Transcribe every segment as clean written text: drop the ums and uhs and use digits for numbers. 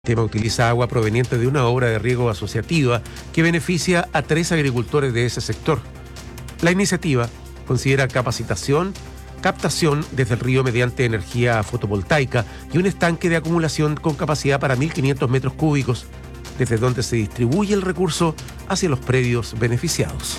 El tema utiliza agua proveniente de una obra de riego asociativa que beneficia a 3 agricultores de ese sector. La iniciativa considera captación desde el río mediante energía fotovoltaica y un estanque de acumulación con capacidad para 1.500 metros cúbicos, desde donde se distribuye el recurso hacia los predios beneficiados.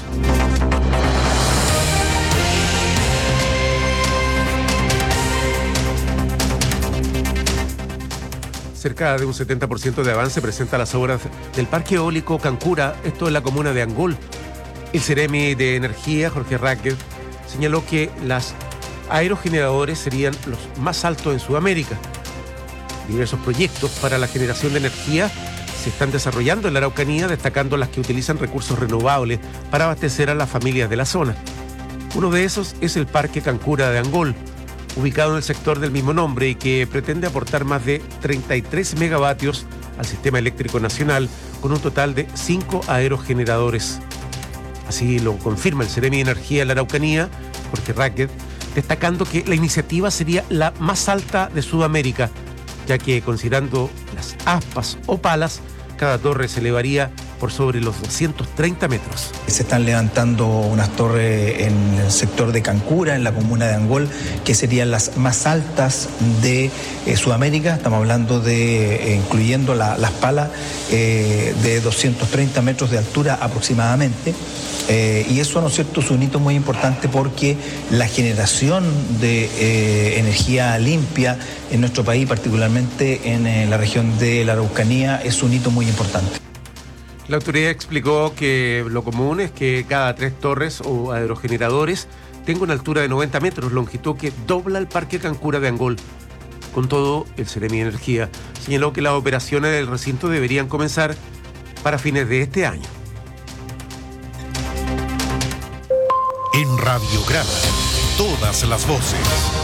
Cerca de un 70% de avance presenta las obras del Parque Eólico Cancura, esto en la comuna de Angol. El Ceremi de Energía, Jorge Raquel, señaló que los aerogeneradores serían los más altos en Sudamérica. Diversos proyectos para la generación de energía se están desarrollando en la Araucanía, destacando las que utilizan recursos renovables para abastecer a las familias de la zona. Uno de esos es el Parque Cancura de Angol, ubicado en el sector del mismo nombre y que pretende aportar más de 33 megavatios al sistema eléctrico nacional con un total de 5 aerogeneradores. Así lo confirma el Ceremi de Energía de la Araucanía, Jorge Raquel, destacando que la iniciativa sería la más alta de Sudamérica, ya que considerando las aspas o palas, cada torre se elevaría por sobre los 230 metros. Se están levantando unas torres en el sector de Cancura, en la comuna de Angol, que serían las más altas de Sudamérica. Estamos hablando de, incluyendo las palas, de 230 metros de altura aproximadamente. Y eso, ¿no es cierto?, es un hito muy importante porque la generación de energía limpia en nuestro país, particularmente en la región de la Araucanía, es un hito muy importante. La autoridad explicó que lo común es que cada 3 torres o aerogeneradores tenga una altura de 90 metros, longitud que dobla el Parque Cancura de Angol. Con todo, el Ceremi de Energía señaló que las operaciones del recinto deberían comenzar para fines de este año. En Radio Grada, todas las voces.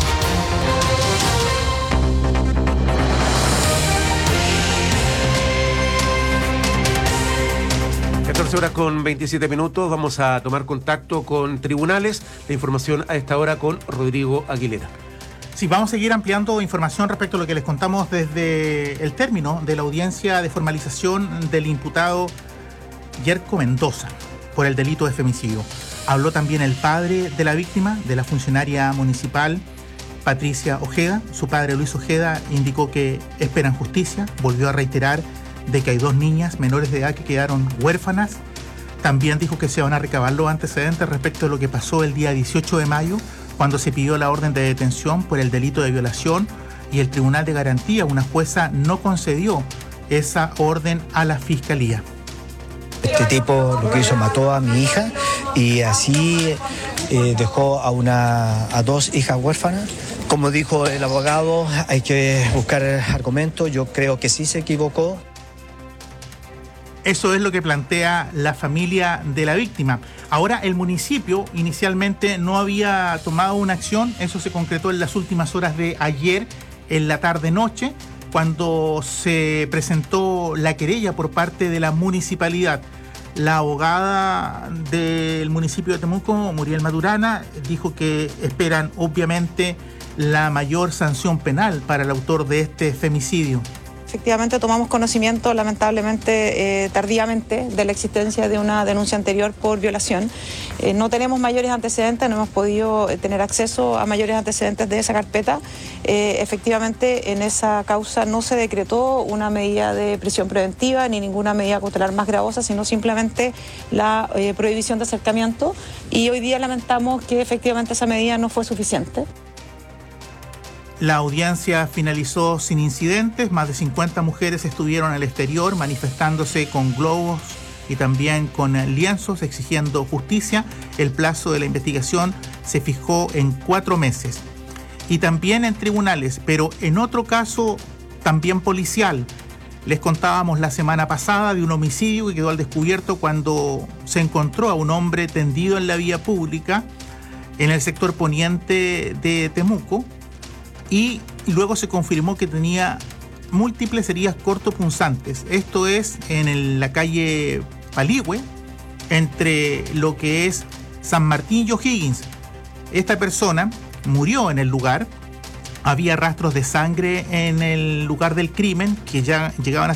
14:27. Vamos a tomar contacto con tribunales. La información a esta hora con Rodrigo Aguilera. Sí, vamos a seguir ampliando información respecto a lo que les contamos desde el término de la audiencia de formalización del imputado Yerko Mendoza por el delito de femicidio. Habló también el padre de la víctima, de la funcionaria municipal Patricia Ojeda. Su padre, Luis Ojeda, indicó que esperan justicia. Volvió a reiterar de que hay 2 niñas menores de edad que quedaron huérfanas. También dijo que se van a recabar los antecedentes respecto a lo que pasó el día 18 de mayo, cuando se pidió la orden de detención por el delito de violación y el Tribunal de Garantía, una jueza, no concedió esa orden a la Fiscalía. Este tipo lo que hizo, mató a mi hija y así dejó a 2 hijas huérfanas. Como dijo el abogado, hay que buscar argumentos. Yo creo que sí se equivocó. Eso es lo que plantea la familia de la víctima. Ahora, el municipio inicialmente no había tomado una acción. Eso se concretó en las últimas horas de ayer, en la tarde-noche, cuando se presentó la querella por parte de la municipalidad. La abogada del municipio de Temuco, Muriel Maturana, dijo que esperan obviamente la mayor sanción penal para el autor de este femicidio. Efectivamente tomamos conocimiento, lamentablemente tardíamente, de la existencia de una denuncia anterior por violación. No tenemos mayores antecedentes, no hemos podido tener acceso a mayores antecedentes de esa carpeta. Efectivamente, en esa causa no se decretó una medida de prisión preventiva ni ninguna medida cautelar más gravosa, sino simplemente la prohibición de acercamiento. Y hoy día lamentamos que efectivamente esa medida no fue suficiente. La audiencia finalizó sin incidentes. Más de 50 mujeres estuvieron al exterior manifestándose con globos y también con lienzos exigiendo justicia. El plazo de la investigación se fijó en 4 meses. Y también en tribunales, pero en otro caso también policial. Les contábamos la semana pasada de un homicidio que quedó al descubierto cuando se encontró a un hombre tendido en la vía pública en el sector poniente de Temuco. Y luego se confirmó que tenía múltiples heridas cortopunzantes. Esto es en la calle Paligüe, entre lo que es San Martín y O'Higgins. Esta persona murió en el lugar Había rastros de sangre en el lugar del crimen que ya llegaban